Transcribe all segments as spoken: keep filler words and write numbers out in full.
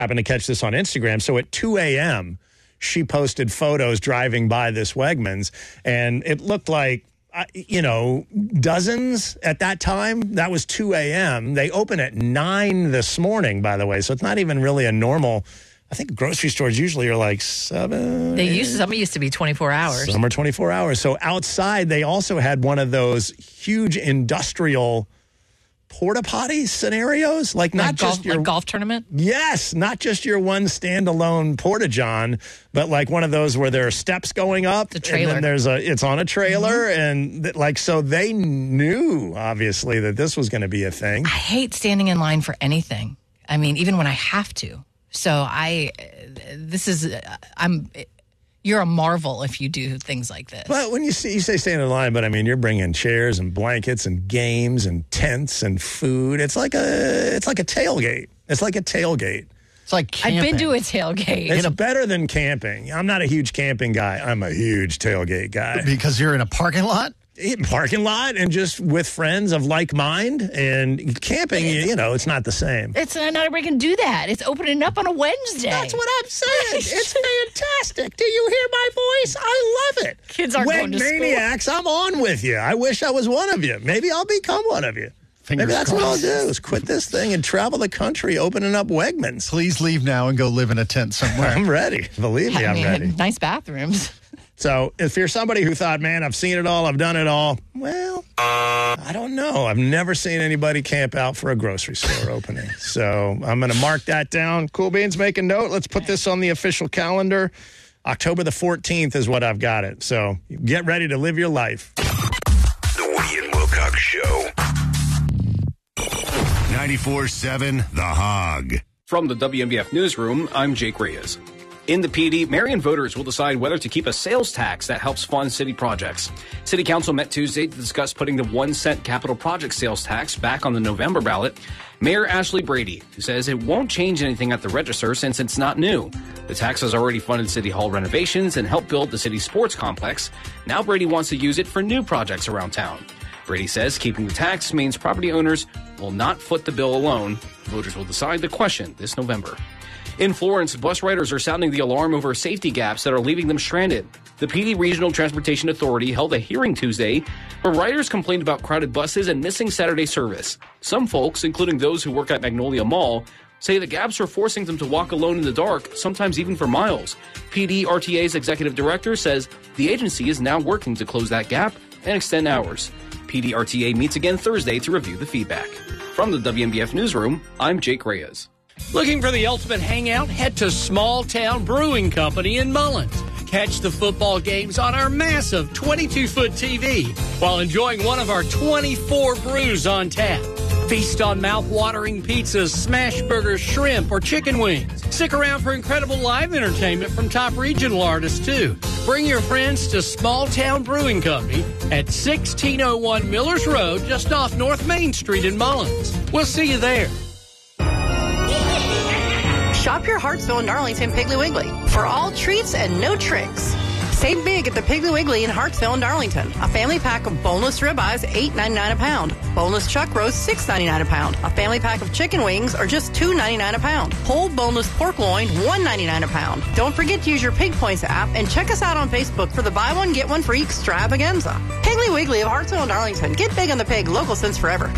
happened to catch this on Instagram. So at two a.m., she posted photos driving by this Wegmans, and it looked like, uh, you know, dozens at that time. That was two a.m. They open at nine this morning, by the way, so it's not even really a normal. I think grocery stores usually are like seven. They used some used to be twenty-four hours. Some are twenty-four hours. So outside, they also had one of those huge industrial porta potty scenarios, like not like just golf, your like golf tournament. Yes, not just your one standalone porta john, but like one of those where there are steps going up. The trailer. And then there's a. It's on a trailer, Mm-hmm. and th- like so they knew obviously that this was going to be a thing. I hate standing in line for anything. I mean, even when I have to. So I, this is, I'm. You're a marvel if you do things like this. But when you see, you say stand in line, but I mean, you're bringing chairs and blankets and games and tents and food. It's like a, it's like a tailgate. It's like a tailgate. It's like camping. I've been to a tailgate. It's better than camping. I'm not a huge camping guy. I'm a huge tailgate guy. Because you're in a parking lot? Parking lot and just with friends of like mind. And camping, you, you know, it's not the same. It's uh, not everybody can do that. It's opening up on a Wednesday. That's what I'm saying. It's fantastic. Do you hear my voice? I love it. Kids aren't going to school. Maniacs, I'm on with you. I wish I was one of you. Maybe I'll become one of you. Fingers Maybe that's crossed. what I'll do is quit this thing and travel the country opening up Wegmans. Please leave now and go live in a tent somewhere. I'm ready. Believe me, I I'm mean, ready. nice bathrooms. So if you're somebody who thought, man, I've seen it all, I've done it all, well, I don't know. I've never seen anybody camp out for a grocery store opening. So I'm going to mark that down. Cool Beans, make a note. Let's put this on the official calendar. October the fourteenth is what I've got it. So get ready to live your life. The Woody and Wilcox Show. ninety-four seven The Hog. From the W M B F Newsroom, I'm Jake Reyes. In the P D, Marion voters will decide whether to keep a sales tax that helps fund city projects. City Council met Tuesday to discuss putting the one cent capital project sales tax back on the November ballot. Mayor Ashley Brady, who says it won't change anything at the register since it's not new. The tax has already funded City Hall renovations and helped build the city's sports complex. Now Brady wants to use it for new projects around town. Brady says keeping the tax means property owners will not foot the bill alone. Voters will decide the question this November. In Florence, bus riders are sounding the alarm over safety gaps that are leaving them stranded. The P D Regional Transportation Authority held a hearing Tuesday where riders complained about crowded buses and missing Saturday service. Some folks, including those who work at Magnolia Mall, say the gaps are forcing them to walk alone in the dark, sometimes even for miles. P D R T A's executive director says the agency is now working to close that gap and extend hours. P D R T A meets again Thursday to review the feedback. From the W M B F Newsroom, I'm Jake Reyes. Looking for the ultimate hangout? Head to Small Town Brewing Company in Mullins. Catch the football games on our massive twenty-two foot T V while enjoying one of our twenty-four brews on tap. Feast on mouth-watering pizzas, smash burgers, shrimp, or chicken wings. Stick around for incredible live entertainment from top regional artists, too. Bring your friends to Small Town Brewing Company at sixteen oh one Millers Road, just off North Main Street in Mullins. We'll see you there. Shop your Hartsville and Darlington Piggly Wiggly for all treats and no tricks. Save big at the Piggly Wiggly in Hartsville and Darlington. A family pack of boneless ribeyes, eight ninety-nine a pound. Boneless chuck roast, six ninety-nine a pound. A family pack of chicken wings are just two ninety-nine a pound. Whole boneless pork loin, one ninety-nine a pound. Don't forget to use your Pig Points app and check us out on Facebook for the buy one get one free extravaganza. Piggly Wiggly of Hartsville and Darlington. Get big on the pig. Local since forever.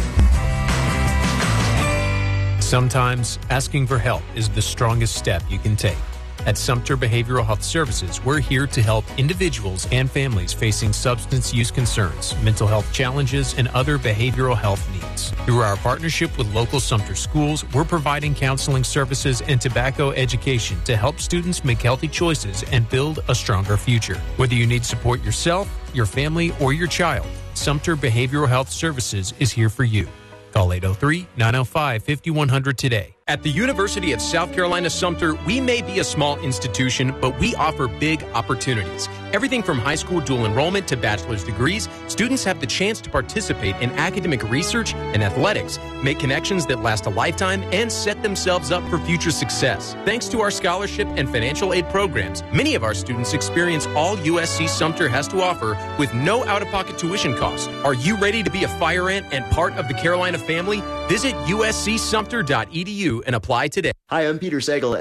Sometimes asking for help is the strongest step you can take. At Sumter Behavioral Health Services, we're here to help individuals and families facing substance use concerns, mental health challenges, and other behavioral health needs. Through our partnership with local Sumter schools, we're providing counseling services and tobacco education to help students make healthy choices and build a stronger future. Whether you need support yourself, your family, or your child, Sumter Behavioral Health Services is here for you. Call eight oh three, nine oh five, five one zero zero today. At the University of South Carolina Sumter, we may be a small institution, but we offer big opportunities. Everything from high school dual enrollment to bachelor's degrees, students have the chance to participate in academic research and athletics, make connections that last a lifetime, and set themselves up for future success. Thanks to our scholarship and financial aid programs, many of our students experience all U S C Sumter has to offer with no out-of-pocket tuition costs. Are you ready to be a fire ant and part of the Carolina family? Visit U S C Sumter dot E D U and apply today. Hi, I'm Peter Sagal.